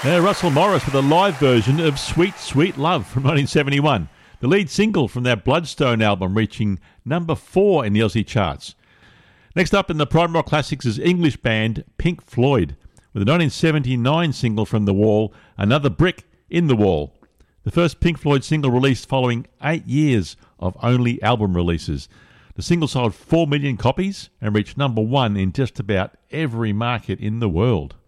Russell Morris with a live version of Sweet Sweet Love from 1971, the lead single from their Bloodstone album, reaching number 4 in the Aussie charts. Next up in the Prime Rock Classics is English band Pink Floyd with a 1979 single from The Wall, Another Brick in the Wall, the first Pink Floyd single released following 8 years of only album releases. The single sold 4 million copies and reached number 1 in just about every market in the world.